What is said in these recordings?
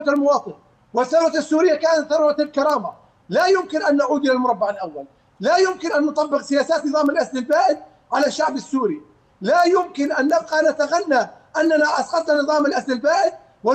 المواطن، والثروة السورية كانت ثروة الكرامة. لا يمكن أن نعود إلى المربع الأول، لا يمكن أن نطبق سياسات نظام الأسد البائد على الشعب السوري، لا يمكن أن نبقى نتغنى أننا أسقطنا نظام الأسد البائد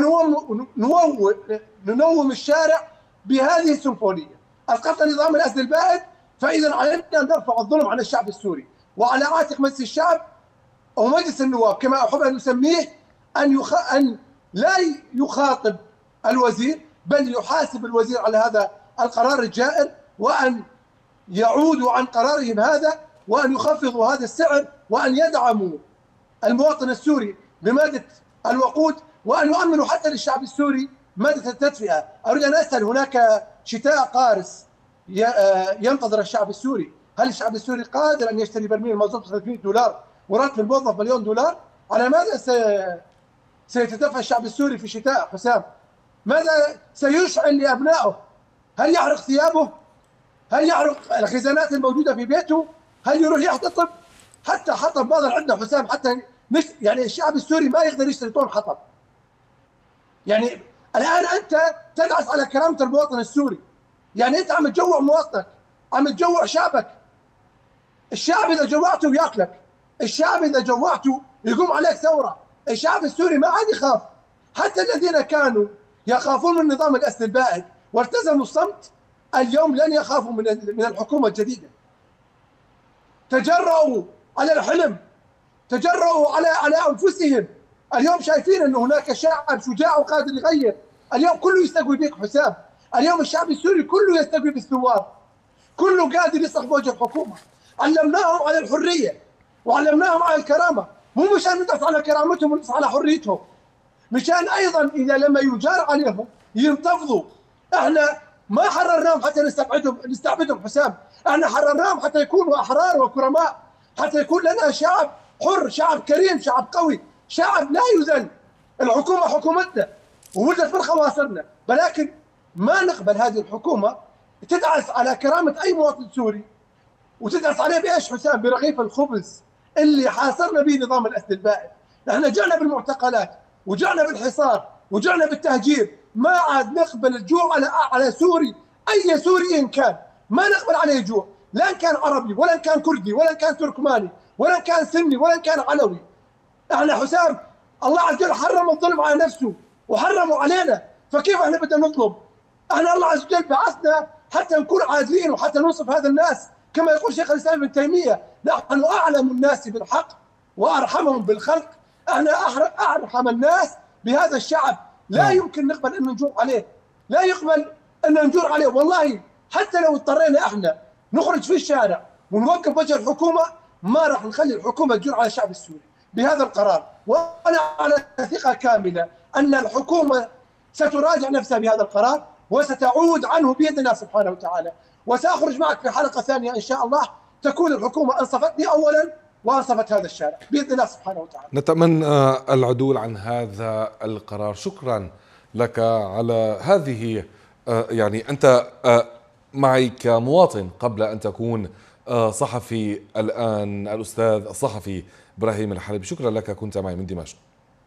وننوم الشارع بهذه السيمفونية. أسقطنا نظام الأسد البائد، فإذا علينا أن نرفع الظلم عن الشعب السوري، وعلى عاتق مجلس الشعب أو مجلس النواب كما أحب أن نسميه أن لا يخاطب الوزير، بل يحاسب الوزير على هذا القرار الجائر، وأن يعودوا عن قرارهم هذا، وأن يخفضوا هذا السعر، وأن يدعموا المواطن السوري بمادة الوقود، وأن يؤمنوا حتى للشعب السوري مادة التدفئة. أريد أن أسأل، هناك شتاء قارس ينتظر الشعب السوري، هل الشعب السوري قادر أن يشتري برميل مازوت $300 وراتب الموظف $1,000,000؟ على ماذا سيتدفع الشعب السوري في شتاء حسام؟ ماذا سيشعل لأبنائه؟ هل يحرق ثيابه؟ هل يحرق الخزانات الموجودة في بيته؟ هل يروح يحتطب؟ حتى حطب ما ظل عندنا حسام، حتى يعني الشعب السوري ما يقدر يشتري طن حطب. يعني الآن أنت تدعس على كرامة المواطن السوري، يعني أنت عم تجوع مواطنك، عم تجوع شعبك. الشعب إذا جوعته ياكلك، الشعب إذا جوعته يقوم عليك ثورة. الشعب السوري ما عاد يخاف، حتى الذين كانوا يخافون من نظام الأسد البائد والتزموا الصمت اليوم لن يخافوا من الحكومة الجديدة. تجرؤوا على الحلم، تجرؤوا على أنفسهم. اليوم شايفين أن هناك شعب شجاع وقادر يغير. اليوم كله يستقوي بك حسام، اليوم الشعب السوري كله يستقوي بالثوار، كله قادر يصرخ بوجه الحكومة. علمناهم على الحرية وعلمناهم على الكرامة، مو مشان ندافع على كرامتهم وندافع على حريتهم، مشان أيضا إذا لما يجار عليهم ينتفضوا. احنا ما حررناهم حتى نستعبدهم حسام، احنا حررناهم حتى يكونوا أحرار وكرماء، حتى يكون لنا شعب حر، شعب كريم، شعب قوي، شعب لا يذل. الحكومة حكومتنا وولدت من خواصرنا، ولكن ما نقبل هذه الحكومة تدعس على كرامة أي مواطن سوري، وتدعس عليه بإيش حسام؟ برغيف الخبز اللي حاصرنا به نظام الأسد البائد. نحن جعنا بالمعتقلات، وجعنا بالحصار، وجعنا بالتهجير. ما عاد نقبل الجوع على سوري، أي سوري إن كان، ما نقبل عليه جوع، لا كان عربي ولا كان كردي ولا كان تركماني ولا كان سني ولا كان علوي. احنا حسام الله عز وجل حرم الظلم على نفسه وحرمه علينا، فكيف احنا بدنا نظلم؟ احنا الله عز وجل بعثنا حتى نكون عادلين وحتى ننصف هذا الناس، كما يقول شيخ الاسلام ابن تيميه: نحن اعلم الناس بالحق وارحمهم بالخلق. احنا ارحم الناس بهذا الشعب، لا يمكن نقبل ان نجور عليه، لا يقبل ان نجور عليه. والله حتى لو اضطرينا احنا نخرج في الشارع ونوقف وجه الحكومه، ما راح نخلي الحكومه تجور على الشعب السوري بهذا القرار. وانا على ثقه كامله ان الحكومه ستراجع نفسها بهذا القرار وستعود عنه باذن الله سبحانه وتعالى. وساخرج معك في حلقه ثانيه ان شاء الله تكون الحكومه انصفتني اولا وانصفت هذا الشارع باذن الله سبحانه وتعالى. نتمنى العدول عن هذا القرار. شكرا لك على هذه يعني أنت معي كمواطن قبل أن تكون صحفي الآن، الأستاذ الصحفي إبراهيم الحلبي. شكرا لك، كنت معي من دمشق.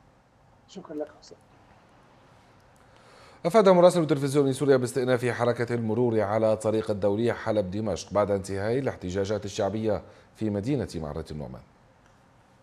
شكرا لك حسين. أفاد مراسل تلفزيون سوريا باستئناف حركة المرور على طريق الدولية حلب دمشق بعد انتهاء الاحتجاجات الشعبية في مدينة معرة النعمان.